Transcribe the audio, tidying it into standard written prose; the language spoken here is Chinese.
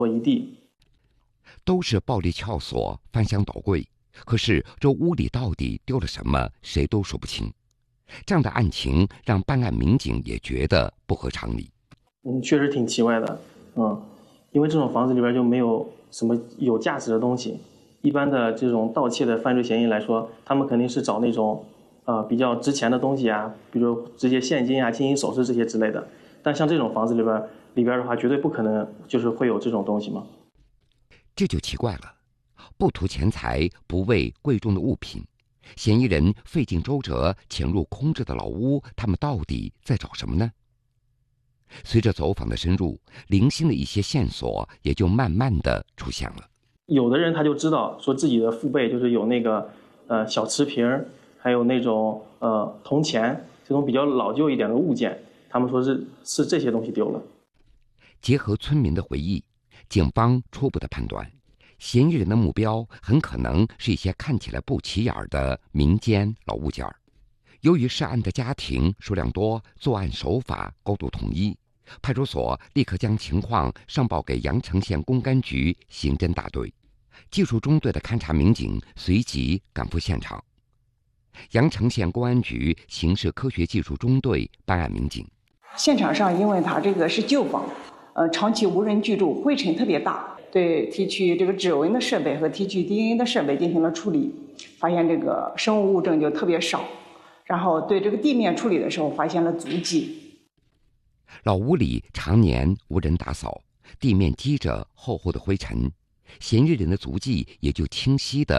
一地。 都是暴力撬锁、翻箱倒柜，可是这屋里到底丢了什么，谁都说不清。这样的案情让办案民警也觉得不合常理。 确实挺奇怪的。因为这种房子里边就没有什么有价值的东西。一般的这种盗窃的犯罪嫌疑来说，他们肯定是找那种比较值钱的东西啊，比如这些现金啊、金银首饰这些之类的。但像这种房子里边的话，绝对不可能就是会有这种东西嘛。 这就奇怪了，不图钱财，不为贵重的物品，嫌疑人费尽周折潜入空置的老屋，他们到底在找什么呢？随着走访的深入，零星的一些线索也就慢慢的出现了。 有的人他就知道说自己的父辈就是有那个小瓷瓶，还有那种铜钱，这种比较老旧一点的物件，他们说是这些东西丢了。 结合村民的回忆，警方初步的判断，嫌疑人的目标很可能是一些看起来不起眼的民间老物件。由于涉案的家庭数量多，作案手法高度统一，派出所立刻将情况上报给阳城县公安局刑侦大队，技术中队的勘查民警随即赶赴现场。阳城县公安局刑事科学技术中队办案民警， 现场上因为它这个是旧房，长期无人居住，灰尘特别大，对提取这个指纹的设备和提取 DNA 的设备进行了处理，发现这个生物物证就特别少。然后对这个地面处理的时候，发现了足迹。 老屋里常年无人打扫，地面积着厚厚的灰尘，嫌疑人的足迹也就清晰地